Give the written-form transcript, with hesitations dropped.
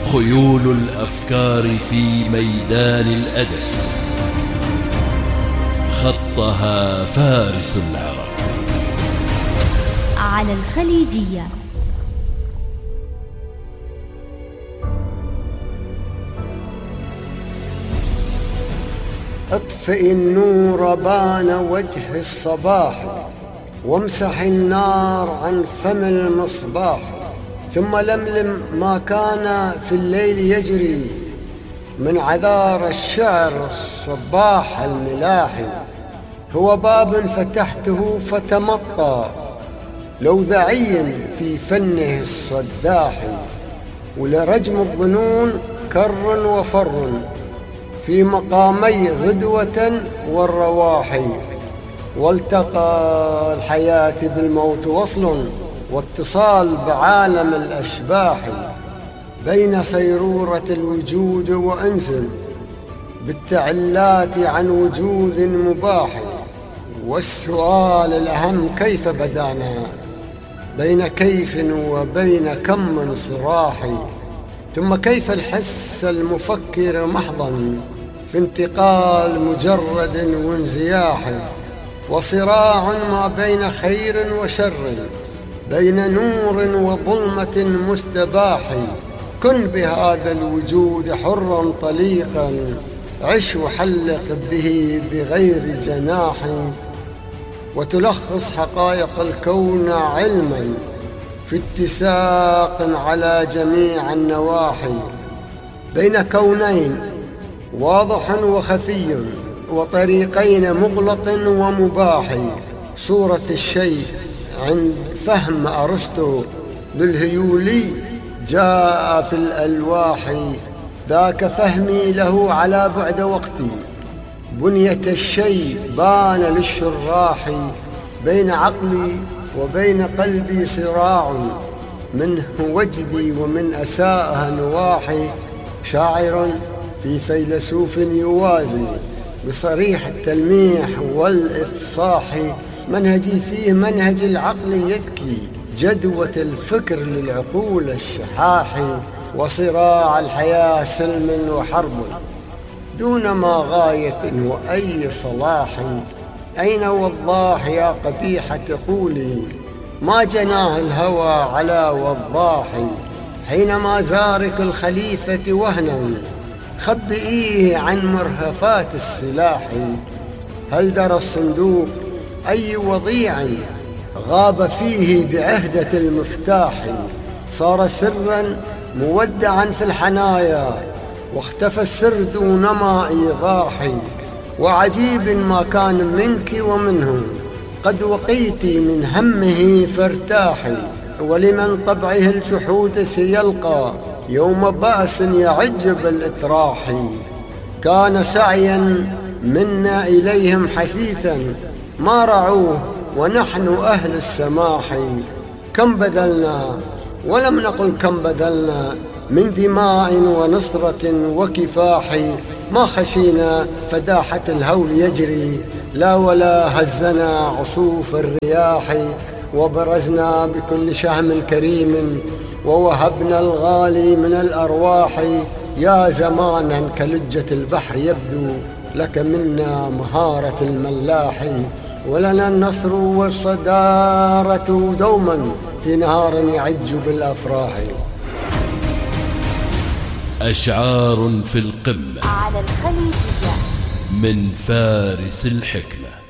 خيول الأفكار في ميدان الأدب، خطها فارس العرب. على الخليجية. اطفئ النور بان وجه الصباح، وامسح النار عن فم المصباح، ثم لملم ما كان في الليل يجري من عذار الشعر الصباح الملاحي. هو باب فتحته فتمطى لوذعي في فنه الصداح، ولرجم الظنون كر وفر في مقامي غدوة والرواحي. والتقى الحياة بالموت وصل، واتصال بعالم الأشباح، بين صيرورة الوجود وأنس بالتعلات عن وجود مباح. والسؤال الأهم كيف بدانا بين كيف وبين كم من صراح، ثم كيف الحس المفكر محضا في انتقال مجرد وانزياح، وصراع ما بين خير وشر، بين نور وظلمة مستباح. كن بهذا الوجود حرا طليقا، عش وحلق به بغير جناح، وتلخص حقائق الكون علما في اتساق على جميع النواحي، بين كونين واضح وخفي، وطريقين مغلق ومباح. صورة الشيء عند فهم أرسطو للهيولي جاء في الألواح، ذاك فهمي له على بعد وقتي. بنية الشيء بان للشراح، بين عقلي وبين قلبي صراع، منه وجدي ومن أساءها نواحي. شاعر في فيلسوف يوازي بصريح التلميح والإفصاح، منهجي فيه منهج العقل يذكي جدوة الفكر للعقول الشحاح. وصراع الحياة سلم وحرب دون ما غاية وأي صلاح. أين وضاح يا قبيحة قولي، ما جناه الهوى على وضاح. حينما زارك الخليفة وهنا خبئيه عن مرهفات السلاح. هل درى الصندوق أي وضيع غاب فيه بعهدة المفتاح. صار سرا مودعا في الحنايا، واختفى السر دون ما إيضاح. وعجيب ما كان منك ومنه، قد وقيت من همه فارتاحي. ولمن طبعه الجحود سيلقى يوم بأس يعج بالإتراح. كان سعيا منا إليهم حثيثا، ما رعوه ونحن أهل السماح. كم بذلنا ولم نقل كم بذلنا من دماء ونصرة وكفاح. ما خشينا فداحة الهول يجري، لا ولا هزنا عصوف الرياح. وبرزنا بكل شهم كريم، ووهبنا الغالي من الأرواح. يا زمانا كلجة البحر يبدو لك منا مهارة الملاح، ولنا النصر والصدارة دوما في نهار يعج بالأفراح. أشعار في القمة على الخليجية من فارس الحكمة.